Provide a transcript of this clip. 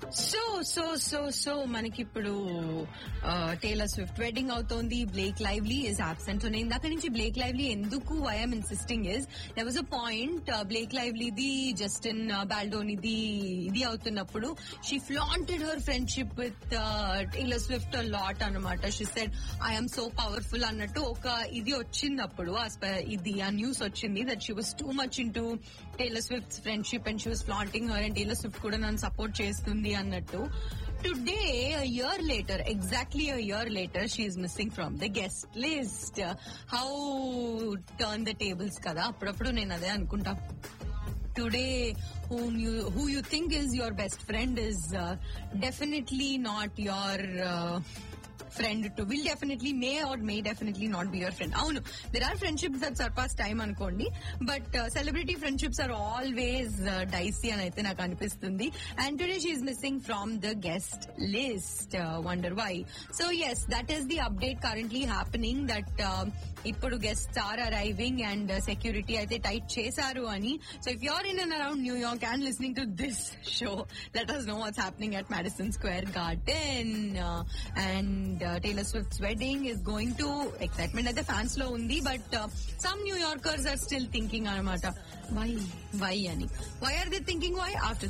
So మనకి ఇప్పుడు Taylor Swift wedding అవుతోంది. Blake lively is absent. So నేను ఇందాక నుంచి బ్లేక్ లైవ్లీ ఎందుకు I'm insisting is there was a point Blake లైవ్లీది Justin బాల్డోనిది ఇది అవుతున్నప్పుడు she ఫ్లాంటెడ్ her friendship with Taylor Swift lot అనమాట. She said I'm so powerful అన్నట్టు ఒక ఇది వచ్చినప్పుడు ఇది ఆ న్యూస్ వచ్చింది that she was too much in to Taylor Swift friendship and she was flaunting her and Taylor Swift కూడా నన్ను సపోర్ట్ చేస్తుంది అన్నట్టు. Today exactly a year later she is missing from the guest list. How turn the tables kada appudu nenu ade anukunta. Today who you think is your best friend is definitely not your friend to will definitely may definitely not be your friend. Avunu, there are friendships that surpass time అనుకోండి, but celebrity friendships are always dicey అని అయితే నాకు అనిపిస్తుంది. And today she is missing from the guest list. Wonder why? So yes, that is the update currently happening that ఇప్పుడు guests are arriving and security అయితే tight చేశారు అని. So if you're in and around New York and listening to this show, let us know what's happening at Madison Square Garden. And Taylor Swift's wedding is going to excitement at the fans lo undi, but some New Yorkers are still thinking anamata why ani. Why are they thinking why? After